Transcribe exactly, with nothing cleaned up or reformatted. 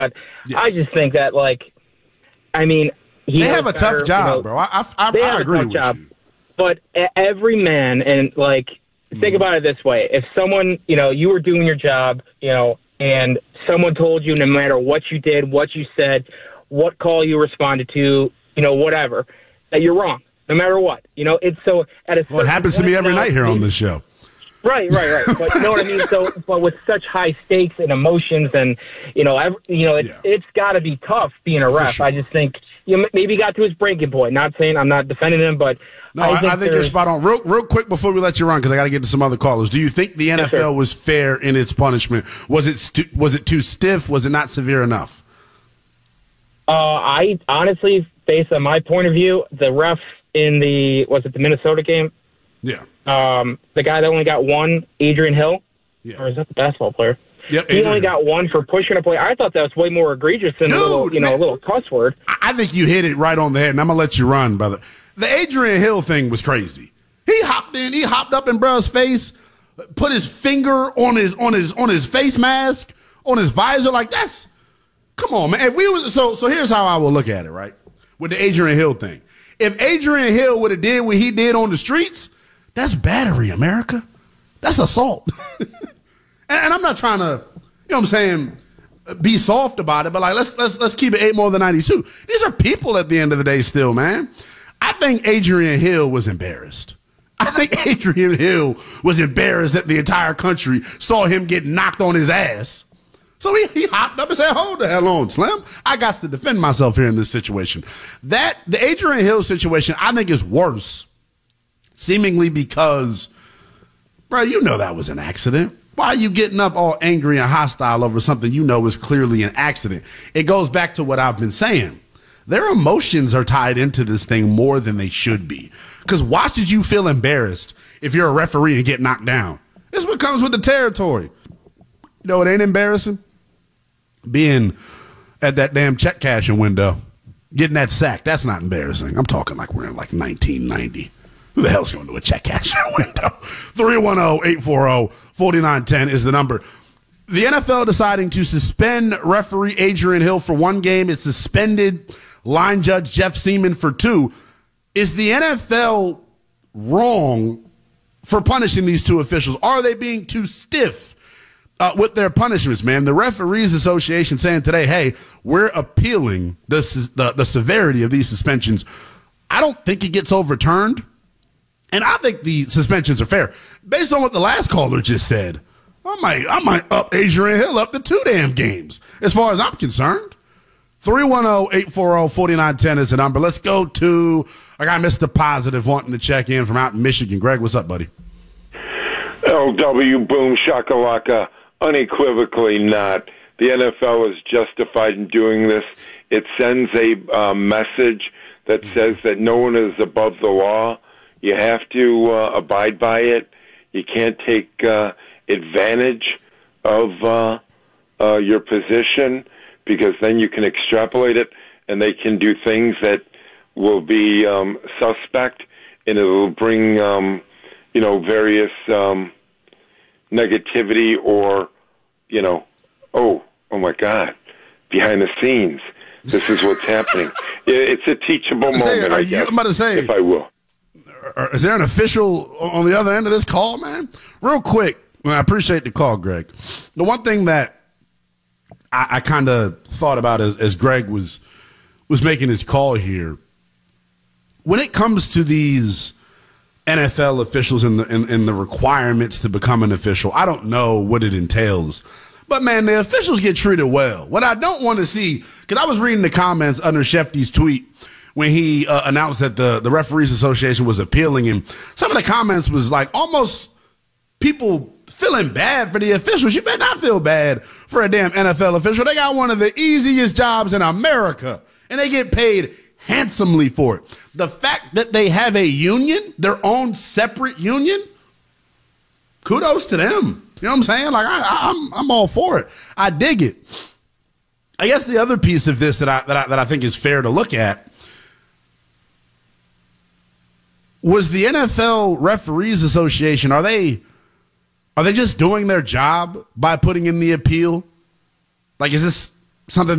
But yes. I just think that, like, I mean, he they have a better, tough job, you know, bro. I, I, they I have agree a tough with job, you. But every man, and like, think mm-hmm. about it this way: if someone, you know, you were doing your job, you know, and someone told you, no matter what you did, what you said, what call you responded to, you know, whatever, that you're wrong, no matter what. You know, it's so at a well, it happens to me every night here on this show. Right, right, right. But you know what I mean? So, but with such high stakes and emotions and, you know, every, you know, it's, yeah. it's got to be tough being a ref. Sure. I just think, you know, maybe he got to his breaking point. Not saying I'm not defending him, but no, I I think, I think you're spot on. Real, real quick before we let you run, because I got to get to some other callers. Do you think the N F L yes, was fair in its punishment? Was it stu- was it too stiff? Was it not severe enough? Uh, I honestly, based on my point of view, the ref in the, was it the Minnesota game? Yeah. Um, the guy that only got one, Adrian Hill, yeah. or is that the basketball player? Yep, he Adrian only Hill. got one for pushing a play. I thought that was way more egregious than Dude, a little, you know, man. a little cuss word. I think you hit it right on the head, and I'm gonna let you run, brother. The Adrian Hill thing was crazy. He hopped in, he hopped up in bruh's face, put his finger on his on his on his face mask, on his visor. Like, that's, come on, man. If we was so so here's how I will look at it, right? With the Adrian Hill thing. If Adrian Hill would have did what he did on the streets, that's battery, America. That's assault. and, and I'm not trying to, you know what I'm saying, be soft about it, but like let's let's let's keep it eight more than ninety-two. These are people at the end of the day still, man. I think Adrian Hill was embarrassed. I think Adrian Hill was embarrassed that the entire country saw him get knocked on his ass. So he, he hopped up and said, hold the hell on, Slim. I got to defend myself here in this situation. That, the Adrian Hill situation, I think is worse, seemingly because, bro, you know that was an accident. Why are you getting up all angry and hostile over something you know is clearly an accident? It goes back to what I've been saying. Their emotions are tied into this thing more than they should be. Because why should you feel embarrassed if you're a referee and get knocked down? This is what comes with the territory. You know, it ain't embarrassing. Being at that damn check cashing window, getting that sack, that's not embarrassing. I'm talking like we're in like nineteen ninety. Who the hell's going to a check cashing window? three one zero, eight four zero, four nine one zero is the number. The N F L deciding to suspend referee Adrian Hill for one game. It suspended line judge Jeff Seaman for two. Is the N F L wrong for punishing these two officials? Are they being too stiff uh, with their punishments, man? The Referees Association saying today, hey, we're appealing the, the, the severity of these suspensions. I don't think it gets overturned. And I think the suspensions are fair. Based on what the last caller just said, I might, I might up Adrian Hill up to two damn games, as far as I'm concerned. three one zero, eight four zero, four nine one zero is the number. Let's go to, I got Mister Positive wanting to check in from out in Michigan. Greg, what's up, buddy? L W, boom, shakalaka, unequivocally not. The N F L is justified in doing this. It sends a uh, message that says that no one is above the law. You have to uh, abide by it. You can't take uh, advantage of uh, uh, your position, because then you can extrapolate it and they can do things that will be um, suspect, and it will bring, um, you know, various um, negativity or, you know, oh, oh my God, behind the scenes, this is what's happening. It's a teachable moment, say, I you, guess, I'm about to say, if I will. Is there an official on the other end of this call, man? Real quick, and I appreciate the call, Greg. The one thing that I, I kind of thought about as, as Greg was was making his call here, when it comes to these N F L officials and the, and, and the requirements to become an official, I don't know what it entails. But, man, the officials get treated well. What I don't want to see, because I was reading the comments under Shefty's tweet when he uh, announced that the, the Referees Association was appealing, and some of the comments was like almost people feeling bad for the officials. You better not feel bad for a damn N F L official. They got one of the easiest jobs in America, and they get paid handsomely for it. The fact that they have a union, their own separate union, kudos to them. You know what I'm saying? Like, I, I'm I'm all for it. I dig it. I guess the other piece of this that I that I, that I think is fair to look at was the N F L Referees Association. Are they are they just doing their job by putting in the appeal? Like, is this something